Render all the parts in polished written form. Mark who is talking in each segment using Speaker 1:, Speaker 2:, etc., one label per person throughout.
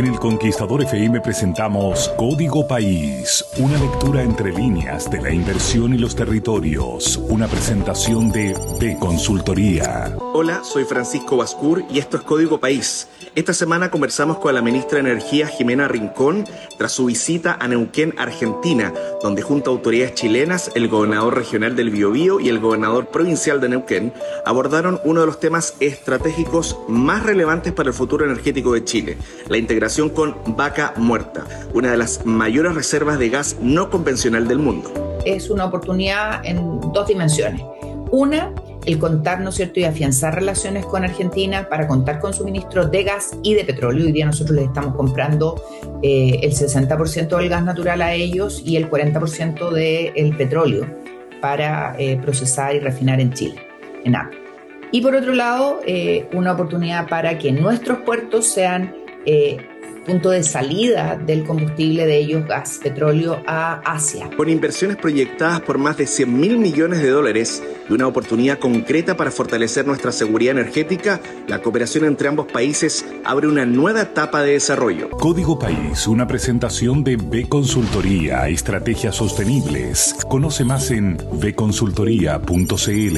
Speaker 1: En El Conquistador FM presentamos Código País, una lectura entre líneas de la inversión y los territorios, una presentación de B Consultoría.
Speaker 2: Hola, soy Francisco Bascur y esto es Código País. Esta semana conversamos con la ministra de Energía, Jimena Rincón, tras su visita a Neuquén, Argentina, donde junto a autoridades chilenas, el gobernador regional del Biobío y el gobernador provincial de Neuquén abordaron uno de los temas estratégicos más relevantes para el futuro energético de Chile, la integración con Vaca Muerta, una de las mayores reservas de gas no convencional del mundo.
Speaker 3: Es una oportunidad en dos dimensiones. Una, el contar, ¿no es cierto?, y afianzar relaciones con Argentina para contar con suministros de gas y de petróleo. Hoy día nosotros les estamos comprando el 60% del gas natural a ellos y el 40% del petróleo para procesar y refinar en Chile, en APA. Y por otro lado, una oportunidad para que nuestros puertos sean punto de salida del combustible de ellos, gas, petróleo, a Asia.
Speaker 2: Con inversiones proyectadas por más de $100.000 millones y una oportunidad concreta para fortalecer nuestra seguridad energética, la cooperación entre ambos países abre una nueva etapa de desarrollo.
Speaker 1: Código País, una presentación de B Consultoría, Estrategias Sostenibles. Conoce más en bconsultoría.cl.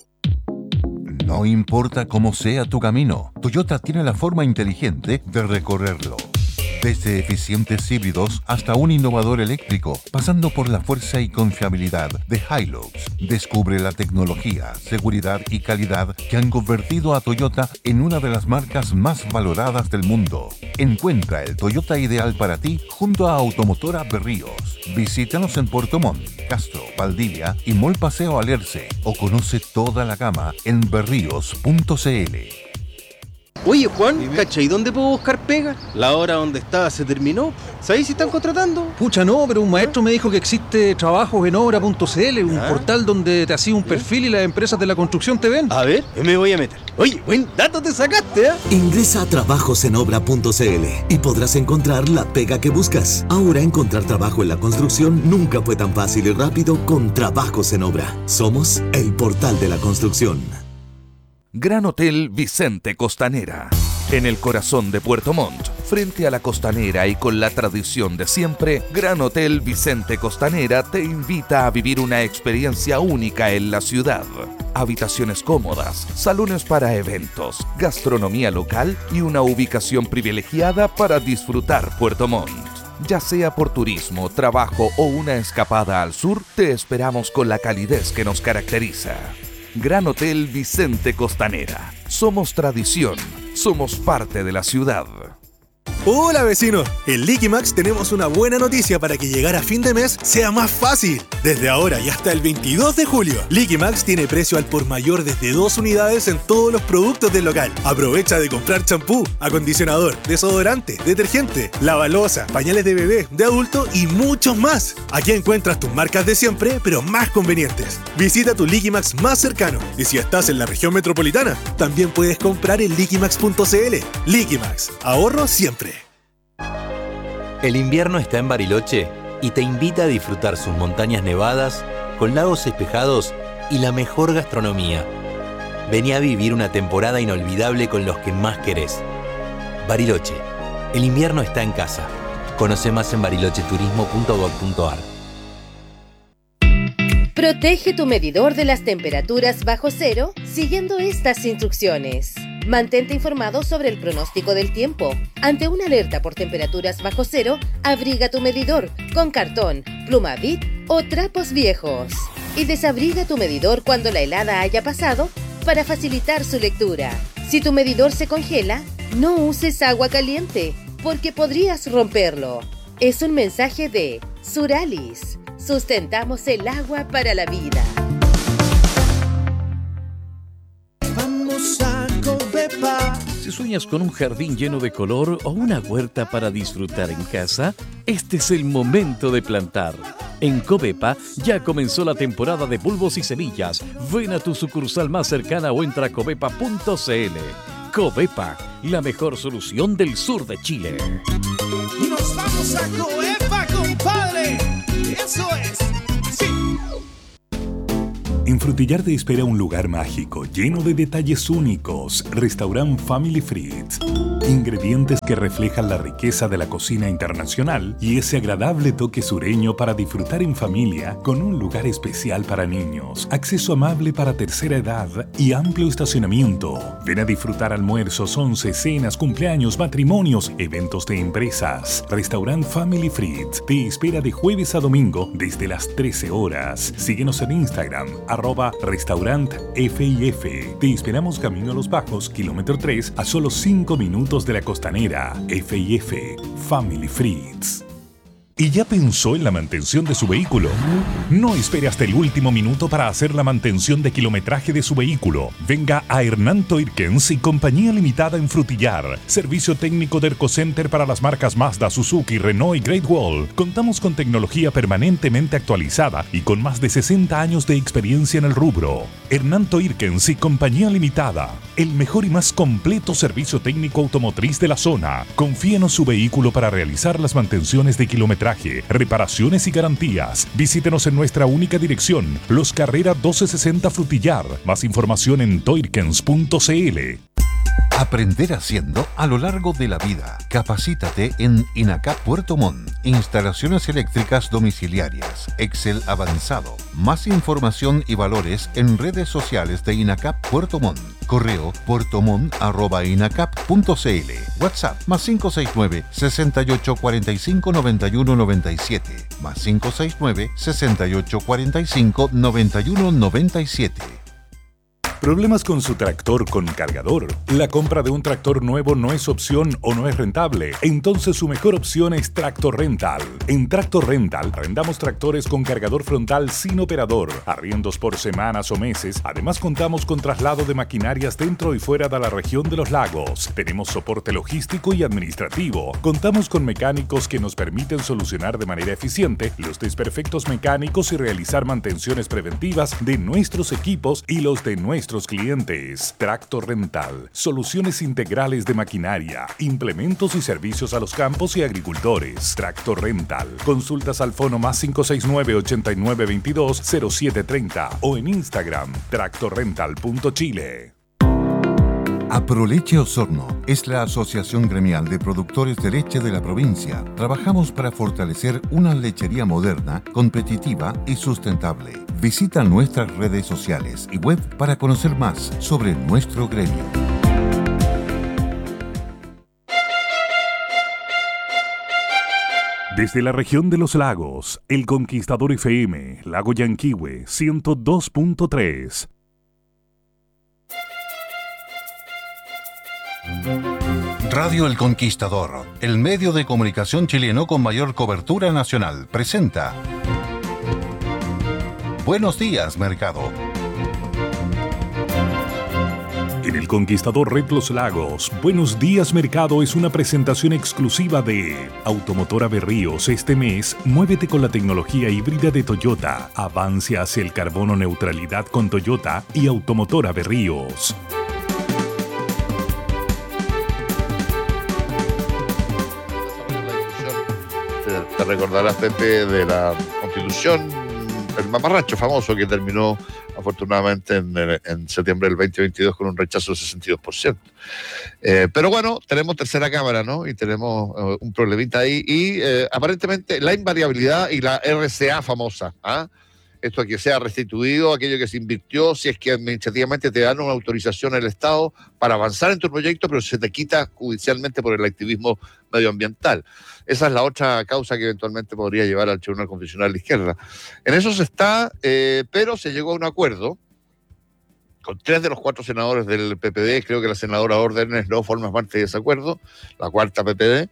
Speaker 4: No importa cómo sea tu camino, Toyota tiene la forma inteligente de recorrerlo. Desde eficientes híbridos hasta un innovador eléctrico, pasando por la fuerza y confiabilidad de Hilux. Descubre la tecnología, seguridad y calidad que han convertido a Toyota en una de las marcas más valoradas del mundo. Encuentra el Toyota ideal para ti junto a Automotora Berríos. Visítanos en Puerto Montt, Castro, Valdivia y Mall Paseo Alerce o conoce toda la gama en berríos.cl.
Speaker 5: Oye, Juan, ¿cachai? ¿Dónde puedo buscar pega? La hora donde estaba se terminó. ¿Sabéis si están contratando?
Speaker 6: Pucha, no, pero un maestro me dijo que existe trabajosenobra.cl, un portal donde te hacía un perfil y las empresas de la construcción te ven.
Speaker 5: A ver, me voy a meter. Oye, buen dato te sacaste, ¿eh?
Speaker 7: Ingresa a trabajosenobra.cl y podrás encontrar la pega que buscas. Ahora encontrar trabajo en la construcción nunca fue tan fácil y rápido con Trabajos en Obra. Somos el portal de la construcción.
Speaker 8: Gran Hotel Vicente Costanera. En el corazón de Puerto Montt, frente a la costanera y con la tradición de siempre, Gran Hotel Vicente Costanera te invita a vivir una experiencia única en la ciudad. Habitaciones cómodas, salones para eventos, gastronomía local y una ubicación privilegiada para disfrutar Puerto Montt. Ya sea por turismo, trabajo o una escapada al sur, te esperamos con la calidez que nos caracteriza. Gran Hotel Vicente Costanera. Somos tradición, somos parte de la ciudad.
Speaker 9: Hola vecinos, en Liquimax tenemos una buena noticia para que llegar a fin de mes sea más fácil. Desde ahora y hasta el 22 de julio, Liquimax tiene precio al por mayor desde 2 unidades en todos los productos del local. Aprovecha de comprar champú, acondicionador, desodorante, detergente, lavaloza, pañales de bebé, de adulto y muchos más. Aquí encuentras tus marcas de siempre, pero más convenientes. Visita tu Liquimax más cercano y si estás en la región metropolitana, también puedes comprar en liquimax.cl. Liquimax, ahorro siempre.
Speaker 10: El invierno está en Bariloche y te invita a disfrutar sus montañas nevadas, con lagos espejados y la mejor gastronomía. Vení a vivir una temporada inolvidable con los que más querés. Bariloche, el invierno está en casa. Conoce más en barilocheturismo.gov.ar.
Speaker 11: Protege tu medidor de las temperaturas bajo cero siguiendo estas instrucciones. Mantente informado sobre el pronóstico del tiempo. Ante una alerta por temperaturas bajo cero, abriga tu medidor con cartón, pluma Bic o trapos viejos. Y desabriga tu medidor cuando la helada haya pasado para facilitar su lectura. Si tu medidor se congela, no uses agua caliente porque podrías romperlo. Es un mensaje de Suralis. Sustentamos el agua para la vida.
Speaker 12: Vamos a Covepa.
Speaker 13: Si sueñas con un jardín lleno de color o una huerta para disfrutar en casa, este es el momento de plantar. En Covepa ya comenzó la temporada de bulbos y semillas. Ven a tu sucursal más cercana o entra a covepa.cl. Covepa, la mejor solución del sur de Chile.
Speaker 12: Y nos vamos a Covepa, compadre. Eso es. Sí.
Speaker 1: En Frutillar te espera un lugar mágico, lleno de detalles únicos. Restaurant Family Frites. Ingredientes que reflejan la riqueza de la cocina internacional y ese agradable toque sureño para disfrutar en familia con un lugar especial para niños, acceso amable para tercera edad y amplio estacionamiento. Ven a disfrutar almuerzos, once, cenas, cumpleaños, matrimonios, eventos de empresas. Restaurant Family Frites te espera de jueves a domingo desde las 13 horas. Síguenos en Instagram, @restaurantfif. Te esperamos camino a Los Bajos, kilómetro 3, a solo 5 minutos de la Costanera. FIF, Family Frites. ¿Y ya pensó en la mantención de su vehículo? No espere hasta el último minuto para hacer la mantención de kilometraje de su vehículo. Venga a Hernán Toirkens y Compañía Limitada en Frutillar. Servicio técnico de Ercocenter para las marcas Mazda, Suzuki, Renault y Great Wall. Contamos con tecnología permanentemente actualizada y con más de 60 años de experiencia en el rubro. Hernán Toirkens y Compañía Limitada. El mejor y más completo servicio técnico automotriz de la zona. Confíenos su vehículo para realizar las mantenciones de kilometraje, reparaciones y garantías. Visítenos en nuestra única dirección, Los Carrera 1260 Frutillar. Más información en toirkens.cl.
Speaker 4: Aprender haciendo a lo largo de la vida. Capacítate en INACAP Puerto Montt. Instalaciones eléctricas domiciliarias. Excel avanzado. Más información y valores en redes sociales de INACAP Puerto Montt. Correo puertomont@inacap.cl. WhatsApp +569 68 45 91 97 +569 68 45 91 97.
Speaker 1: ¿Problemas con su tractor con cargador? ¿La compra de un tractor nuevo no es opción o no es rentable? Entonces su mejor opción es Tractor Rental. En Tractor Rental arrendamos tractores con cargador frontal sin operador, arriendos por semanas o meses. Además contamos con traslado de maquinarias dentro y fuera de la región de los lagos. Tenemos soporte logístico y administrativo. Contamos con mecánicos que nos permiten solucionar de manera eficiente los desperfectos mecánicos y realizar mantenciones preventivas de nuestros equipos y los de nuestros clientes. Tractor Rental, soluciones integrales de maquinaria, implementos y servicios a los campos y agricultores. Tractor Rental, consultas al fono +569 89 22 0730 o en Instagram tractorrental.chile.
Speaker 4: Aproleche Osorno es la asociación gremial de productores de leche de la provincia. Trabajamos para fortalecer una lechería moderna, competitiva y sustentable. Visita nuestras redes sociales y web para conocer más sobre nuestro gremio.
Speaker 1: Desde la región de los lagos, El Conquistador FM, Lago Yanquihue, 102.3.
Speaker 4: Radio El Conquistador, el medio de comunicación chileno con mayor cobertura nacional, presenta Buenos días, Mercado.
Speaker 1: En El Conquistador Red Los Lagos, Buenos días, Mercado es una presentación exclusiva de Automotora Berríos. Este mes, muévete con la tecnología híbrida de Toyota. Avance hacia el carbono neutralidad con Toyota y Automotora Berríos.
Speaker 14: Te recordarás, Pepe, de la Constitución, el mamarracho famoso que terminó afortunadamente en septiembre del 2022 con un rechazo del 62%. Pero bueno, tenemos tercera cámara, ¿no? Y tenemos un problemita ahí. Y aparentemente la invariabilidad y la RCA famosa, ¿ah? Esto que sea restituido, aquello que se invirtió, si es que administrativamente te dan una autorización al Estado para avanzar en tu proyecto, pero se te quita judicialmente por el activismo medioambiental. Esa es la otra causa que eventualmente podría llevar al Tribunal Constitucional de la izquierda. En eso se está, pero se llegó a un acuerdo con 3 de los 4 senadores del PPD. Creo que la senadora Órdenes no forma parte de ese acuerdo, la cuarta PPD,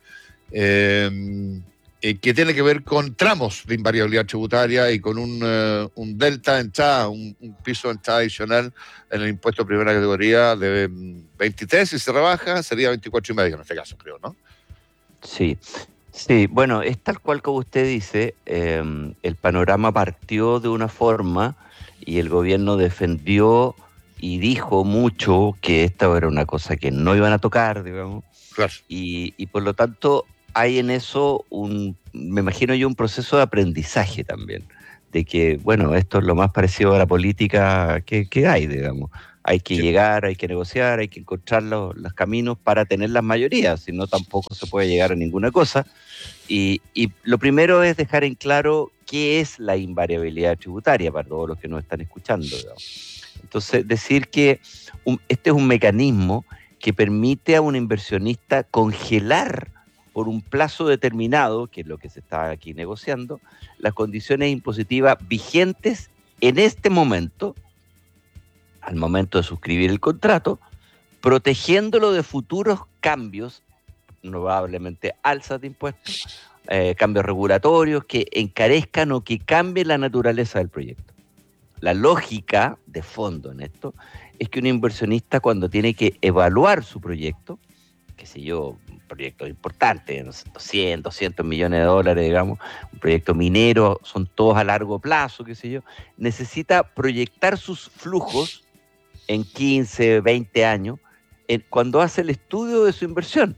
Speaker 14: que tiene que ver con tramos de invariabilidad tributaria y con un delta de entrada, un piso de entrada adicional en el impuesto de primera categoría de 23, si se rebaja, sería 24,5 en este caso, creo, ¿no?
Speaker 15: Sí, bueno, es tal cual como usted dice, el panorama partió de una forma y el gobierno defendió y dijo mucho que esta era una cosa que no iban a tocar, digamos,
Speaker 14: claro.
Speaker 15: Y por lo tanto hay en eso me imagino yo, un proceso de aprendizaje también, de que, bueno, esto es lo más parecido a la política que hay, digamos. Hay que llegar, hay que negociar, hay que encontrar los caminos para tener las mayorías, si no tampoco se puede llegar a ninguna cosa. Y lo primero es dejar en claro qué es la invariabilidad tributaria para todos los que nos están escuchando, digamos. Entonces, decir que este es un mecanismo que permite a un inversionista congelar por un plazo determinado, que es lo que se está aquí negociando, las condiciones impositivas vigentes en este momento, al momento de suscribir el contrato, protegiéndolo de futuros cambios, probablemente alzas de impuestos, cambios regulatorios que encarezcan o que cambien la naturaleza del proyecto. La lógica de fondo en esto es que un inversionista, cuando tiene que evaluar su proyecto, qué sé yo, un proyecto importante, no sé, 200 millones de dólares, digamos, un proyecto minero, son todos a largo plazo, qué sé yo, necesita proyectar sus flujos en 15, 20 años, cuando hace el estudio de su inversión.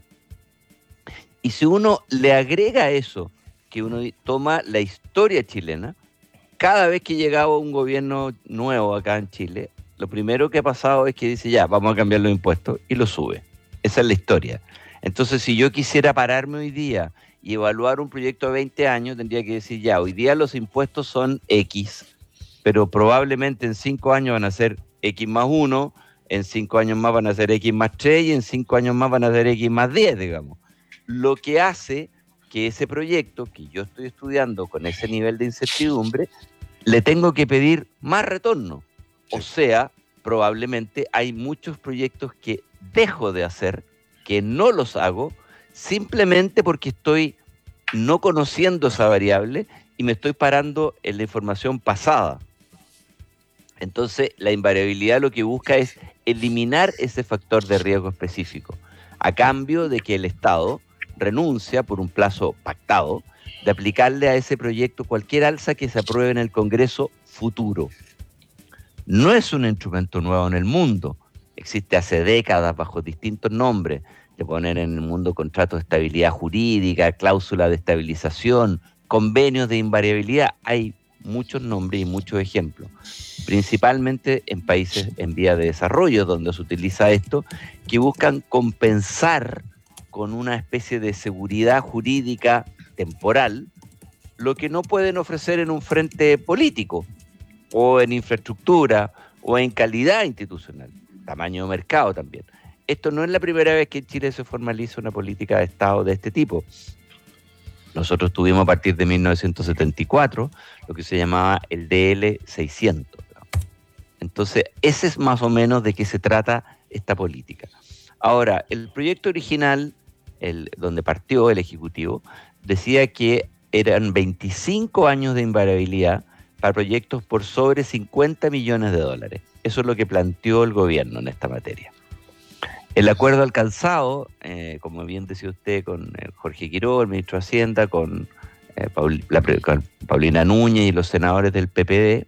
Speaker 15: Y si uno le agrega a eso, que uno toma la historia chilena, cada vez que llegaba un gobierno nuevo acá en Chile, lo primero que ha pasado es que dice, ya, vamos a cambiar los impuestos, y lo sube. Esa es la historia. Entonces, si yo quisiera pararme hoy día y evaluar un proyecto de 20 años, tendría que decir, ya, hoy día los impuestos son X, pero probablemente en 5 años van a ser X más 1, en 5 años más van a ser X más 3 y en 5 años más van a ser X más 10, digamos. Lo que hace que ese proyecto que yo estoy estudiando con ese nivel de incertidumbre, le tengo que pedir más retorno. O sea, probablemente hay muchos proyectos que dejo de hacer, que no los hago, simplemente porque estoy no conociendo esa variable y me estoy parando en la información pasada. Entonces, la invariabilidad lo que busca es eliminar ese factor de riesgo específico, a cambio de que el Estado renuncia por un plazo pactado de aplicarle a ese proyecto cualquier alza que se apruebe en el Congreso futuro. No es un instrumento nuevo en el mundo, existe hace décadas bajo distintos nombres. Le ponen en el mundo contratos de estabilidad jurídica, cláusula de estabilización, convenios de invariabilidad. Hay muchos nombres y muchos ejemplos, principalmente en países en vía de desarrollo, donde se utiliza esto, que buscan compensar con una especie de seguridad jurídica temporal lo que no pueden ofrecer en un frente político, o en infraestructura, o en calidad institucional, tamaño de mercado también. Esto no es la primera vez que en Chile se formaliza una política de Estado de este tipo. Nosotros tuvimos a partir de 1974 lo que se llamaba el DL 600. Entonces, ese es más o menos de qué se trata esta política. Ahora, el proyecto original, donde partió el Ejecutivo, decía que eran 25 años de invariabilidad para proyectos por sobre 50 millones de dólares. Eso es lo que planteó el gobierno en esta materia. El acuerdo alcanzado, como bien decía usted, con Jorge Quiró, el ministro de Hacienda, con Paulina Núñez y los senadores del PPD,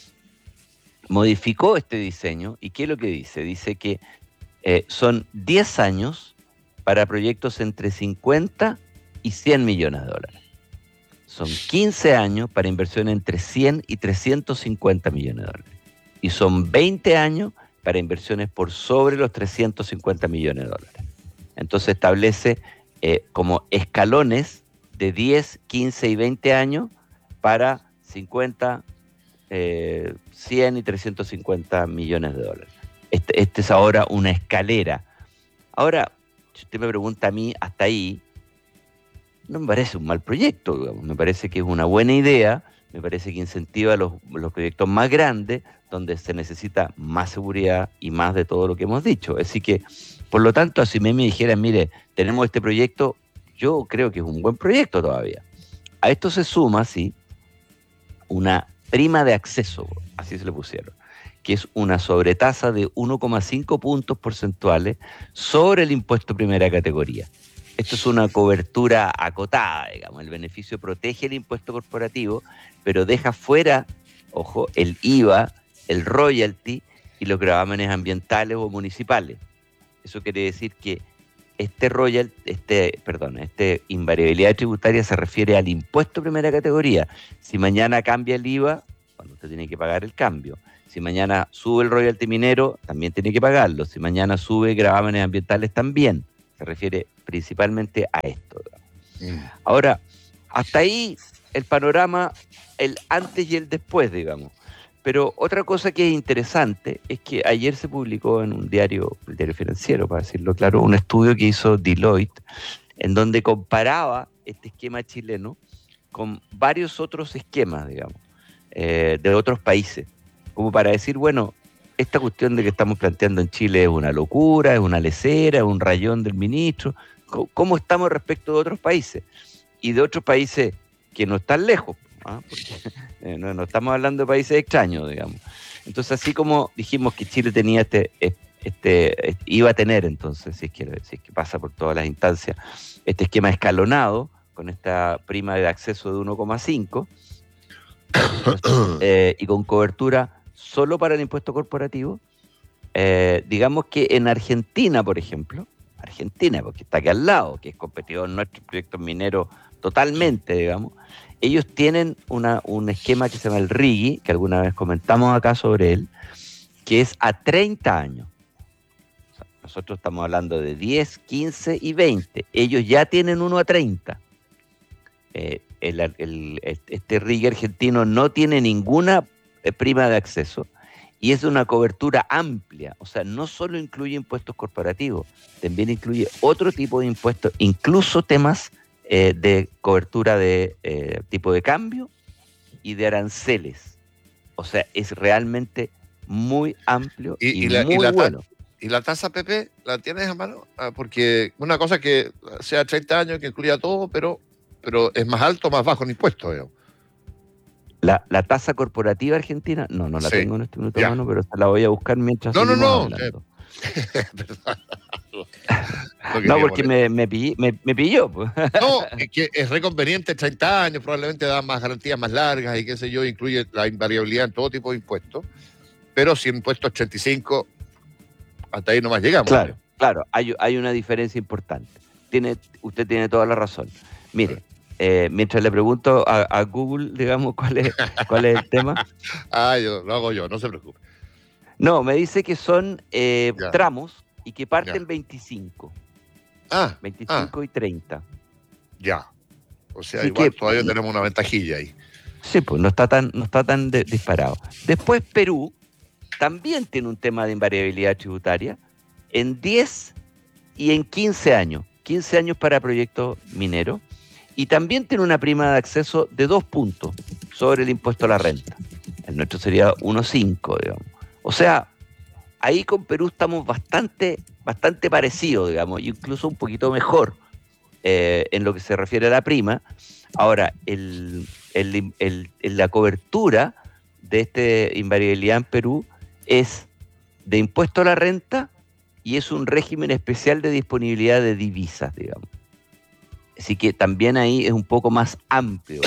Speaker 15: modificó este diseño. ¿Y qué es lo que dice? Dice que son 10 años para proyectos entre 50 y 100 millones de dólares. Son 15 años para inversión entre 100 y 350 millones de dólares. Y son 20 años para inversiones por sobre los 350 millones de dólares. Entonces establece como escalones de 10, 15 y 20 años para 50, 100 y 350 millones de dólares. Este es ahora una escalera. Ahora, si usted me pregunta a mí, hasta ahí, no me parece un mal proyecto, digamos. Me parece que es una buena idea, me parece que incentiva los proyectos más grandes, donde se necesita más seguridad y más de todo lo que hemos dicho. Así que, por lo tanto, si me dijeran, mire, tenemos este proyecto, yo creo que es un buen proyecto todavía. A esto se suma, sí, una prima de acceso, así se le pusieron, que es una sobretasa de 1,5 puntos porcentuales sobre el impuesto primera categoría. Esto es una cobertura acotada, digamos. El beneficio protege el impuesto corporativo, pero deja fuera, ojo, el IVA, el royalty y los gravámenes ambientales o municipales. Eso quiere decir que este invariabilidad tributaria se refiere al impuesto de primera categoría. Si mañana cambia el IVA, bueno, usted tiene que pagar el cambio. Si mañana sube el royalty minero, también tiene que pagarlo. Si mañana sube gravámenes ambientales, también. Se refiere principalmente a esto. Ahora, hasta ahí el panorama, el antes y el después, digamos. Pero otra cosa que es interesante es que ayer se publicó en un diario, el Diario Financiero, para decirlo claro, un estudio que hizo Deloitte, en donde comparaba este esquema chileno con varios otros esquemas, digamos, de otros países, como para decir, bueno, esta cuestión de que estamos planteando en Chile es una locura, es una lecera, es un rayón del ministro. ¿Cómo estamos respecto de otros países? Y de otros países que no están lejos, ¿ah? Porque no estamos hablando de países extraños, digamos. Entonces, así como dijimos que Chile tenía iba a tener entonces, si es que pasa por todas las instancias, este esquema escalonado, con esta prima de acceso de 1,5, y con cobertura solo para el impuesto corporativo, digamos que en Argentina, por ejemplo, porque está aquí al lado, que es competidor en nuestros proyectos mineros totalmente, digamos, ellos tienen un esquema que se llama el RIGI, que alguna vez comentamos acá sobre él, que es a 30 años. O sea, nosotros estamos hablando de 10, 15 y 20. Ellos ya tienen uno a 30. Este RIGI argentino no tiene ninguna prima de acceso y es de una cobertura amplia, o sea, no solo incluye impuestos corporativos, también incluye otro tipo de impuestos, incluso temas de cobertura de tipo de cambio y de aranceles. O sea, es realmente muy amplio y muy bueno.
Speaker 14: ¿Y la tasa, Pepe, la tienes a mano? Porque una cosa que sea 30 años, que incluya todo, pero es más alto o más bajo en impuestos, digamos.
Speaker 15: La tasa corporativa argentina, no la tengo en este minuto a mano, pero se la voy a buscar mientras
Speaker 14: No.
Speaker 15: No, porque me pilló. Pues.
Speaker 14: No, es que es reconveniente 30 años, probablemente da más garantías más largas y qué sé yo, incluye la invariabilidad en todo tipo de impuestos, pero si impuestos 85, hasta ahí nomás llegamos.
Speaker 15: Claro, hay una diferencia importante. Usted tiene toda la razón. Mire, mientras le pregunto a Google, digamos, cuál es el tema.
Speaker 14: Lo hago yo, no se preocupe.
Speaker 15: No, me dice que son tramos y que parten 25. 25 y 30.
Speaker 14: Ya. O sea,
Speaker 15: Así
Speaker 14: igual
Speaker 15: que,
Speaker 14: todavía tenemos una ventajilla ahí.
Speaker 15: Sí, pues no está tan disparado. Después Perú también tiene un tema de invariabilidad tributaria en 10 y en 15 años. 15 años para proyectos mineros. Y también tiene una prima de acceso de 2 puntos sobre el impuesto a la renta. El nuestro sería 1,5, digamos. O sea, ahí con Perú estamos bastante parecidos, digamos, incluso un poquito mejor en lo que se refiere a la prima. Ahora, la cobertura de esta invariabilidad en Perú es de impuesto a la renta y es un régimen especial de disponibilidad de divisas, digamos. Así que también ahí es un poco más amplio.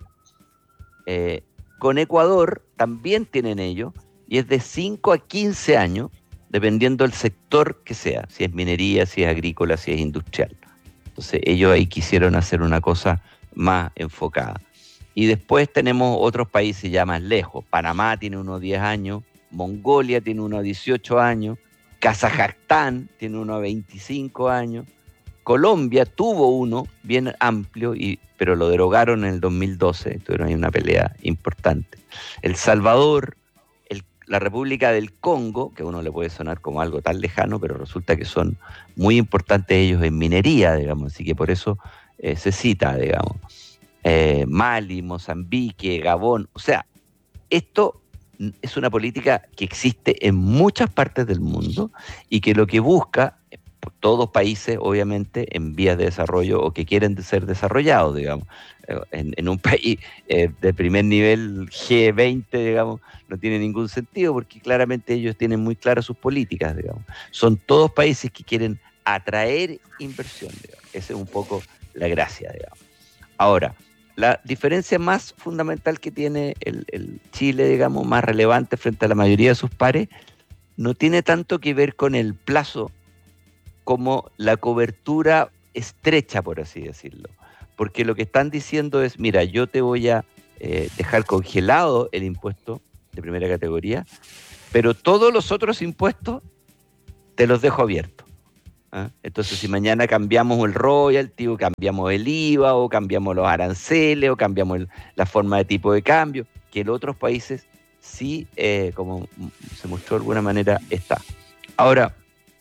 Speaker 15: Con Ecuador también tienen ellos, y es de 5 a 15 años, dependiendo del sector que sea, si es minería, si es agrícola, si es industrial. Entonces ellos ahí quisieron hacer una cosa más enfocada. Y después tenemos otros países ya más lejos. Panamá tiene unos 10 años, Mongolia tiene unos 18 años, Kazajstán tiene unos 25 años, Colombia tuvo uno bien amplio, pero lo derogaron en el 2012, tuvieron ahí una pelea importante. El Salvador, la República del Congo, que a uno le puede sonar como algo tan lejano, pero resulta que son muy importantes ellos en minería, digamos, así que por eso se cita, digamos. Mali, Mozambique, Gabón, o sea, esto es una política que existe en muchas partes del mundo y que lo que busca, todos países obviamente en vías de desarrollo o que quieren ser desarrollados, digamos, en un país de primer nivel G20, digamos, no tiene ningún sentido porque claramente ellos tienen muy claras sus políticas, digamos. Son todos países que quieren atraer inversión, digamos. Esa es un poco la gracia, digamos. Ahora, la diferencia más fundamental que tiene el Chile, digamos, más relevante frente a la mayoría de sus pares, no tiene tanto que ver con el plazo como la cobertura estrecha, por así decirlo. Porque lo que están diciendo es, mira, yo te voy a dejar congelado el impuesto de primera categoría, pero todos los otros impuestos te los dejo abiertos. ¿Ah? Entonces, si mañana cambiamos el royalty, o cambiamos el IVA, o cambiamos los aranceles, o cambiamos la forma de tipo de cambio, que en otros países sí, como se mostró de alguna manera, está. Ahora,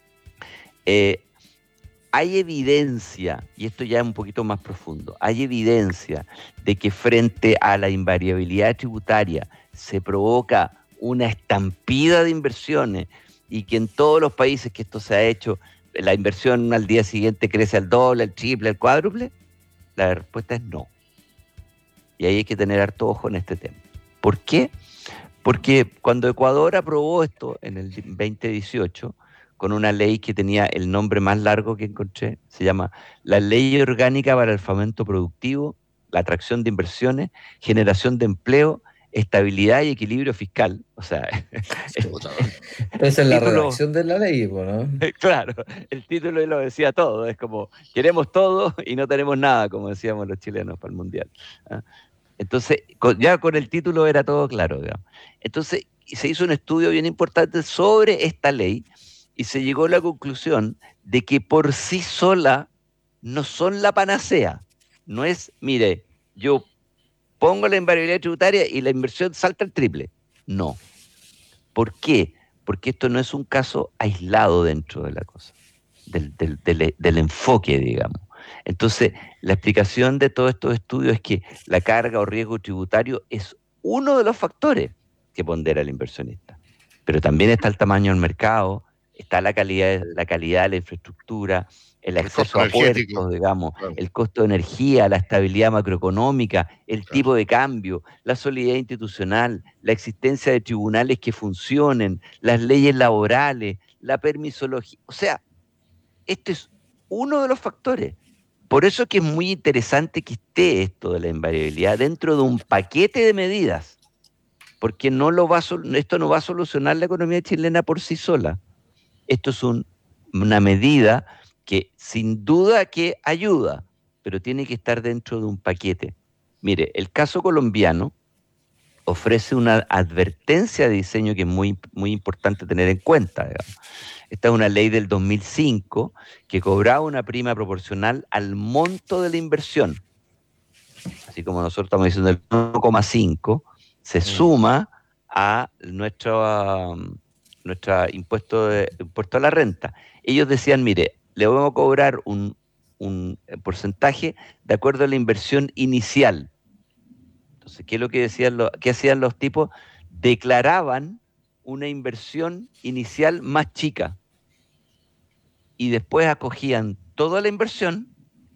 Speaker 15: hay evidencia, y esto ya es un poquito más profundo, hay evidencia de que frente a la invariabilidad tributaria se provoca una estampida de inversiones, y que en todos los países que esto se ha hecho, la inversión al día siguiente crece al doble, al triple, al cuádruple. La respuesta es no. Y ahí hay que tener harto ojo en este tema. ¿Por qué? Porque cuando Ecuador aprobó esto en el 2018, con una ley que tenía el nombre más largo que encontré, se llama la Ley Orgánica para el Fomento Productivo, la Atracción de Inversiones, Generación de Empleo, Estabilidad y Equilibrio Fiscal. O sea,
Speaker 16: esa es la redacción de la ley, ¿no?
Speaker 15: Claro, el título lo decía todo, es como, queremos todo y no tenemos nada, como decíamos los chilenos para el Mundial. ¿Ah? Entonces, ya con el título era todo claro, digamos. Entonces, se hizo un estudio bien importante sobre esta ley y se llegó a la conclusión de que por sí sola no son la panacea. No es, mire, yo pongo la invariabilidad tributaria y la inversión salta al triple. No. ¿Por qué? Porque esto no es un caso aislado dentro de la cosa, del enfoque, digamos. Entonces, la explicación de todos estos estudios es que la carga o riesgo tributario es uno de los factores que pondera el inversionista. Pero también está el tamaño del mercado, está la calidad de la infraestructura, el acceso a puertos, digamos, claro, el costo de energía, la estabilidad macroeconómica, el tipo de cambio, la solidez institucional, la existencia de tribunales que funcionen, las leyes laborales, la permisología. O sea, este es uno de los factores. Por eso es que es muy interesante que esté esto de la invariabilidad dentro de un paquete de medidas, porque esto no va a solucionar la economía chilena por sí sola. Esto es una medida que sin duda que ayuda, pero tiene que estar dentro de un paquete. Mire, el caso colombiano ofrece una advertencia de diseño que es muy, muy importante tener en cuenta, digamos. Esta es una ley del 2005 que cobraba una prima proporcional al monto de la inversión. Así como nosotros estamos diciendo el 1,5, se suma a nuestro impuesto a la renta. Ellos decían, mire, le vamos a cobrar un porcentaje de acuerdo a la inversión inicial. Entonces, ¿qué es lo que qué hacían los tipos? Declaraban una inversión inicial más chica y después acogían toda la inversión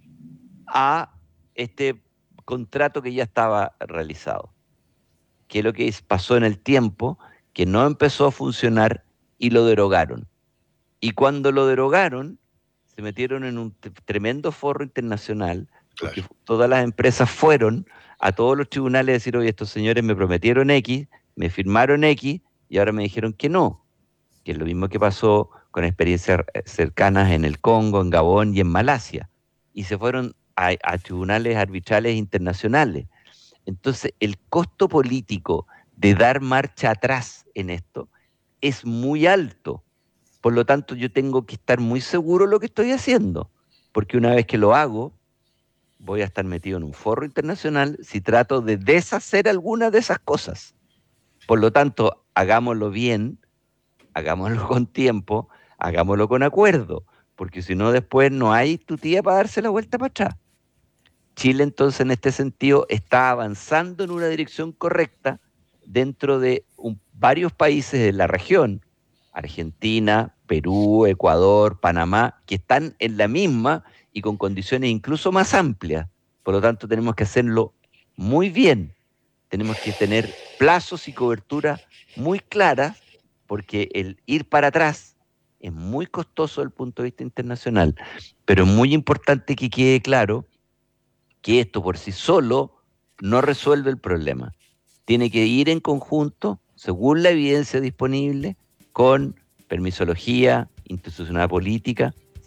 Speaker 15: a este contrato que ya estaba realizado. ¿Qué es lo que pasó en el tiempo? Que no empezó a funcionar y lo derogaron. Y cuando lo derogaron, se metieron en un tremendo forro internacional, porque todas las empresas fueron a todos los tribunales a decir, oye, estos señores me prometieron X, me firmaron X, y ahora me dijeron que no. Que es lo mismo que pasó con experiencias cercanas en el Congo, en Gabón y en Malasia. Y se fueron a tribunales arbitrales internacionales. Entonces, el costo político de dar marcha atrás en esto es muy alto. Por lo tanto, yo tengo que estar muy seguro de lo que estoy haciendo, porque una vez que lo hago, voy a estar metido en un forro internacional si trato de deshacer alguna de esas cosas. Por lo tanto, hagámoslo bien, hagámoslo con tiempo, hagámoslo con acuerdo, porque si no después no hay tutía para darse la vuelta para atrás. Chile entonces en este sentido está avanzando en una dirección correcta dentro de varios países de la región, Argentina, Perú, Ecuador, Panamá, que están en la misma y con condiciones incluso más amplias. Por lo tanto, tenemos que hacerlo muy bien. Tenemos que tener plazos y cobertura muy claras, porque el ir para atrás es muy costoso desde el punto de vista internacional. Pero es muy importante que quede claro que esto por sí solo no resuelve el problema. Tiene que ir en conjunto, según la evidencia disponible, con permisología, institucionalidad política,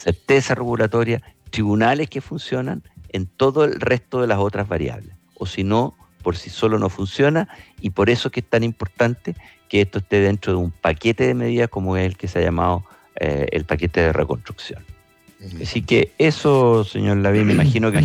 Speaker 15: certeza regulatoria, tribunales que funcionan en todo el resto de las otras variables. O si no, por sí solo no funciona, y por eso es que es tan importante que esto esté dentro de un paquete de medidas como es el que se ha llamado el paquete de reconstrucción. Así que eso, señor Lavín, me imagino que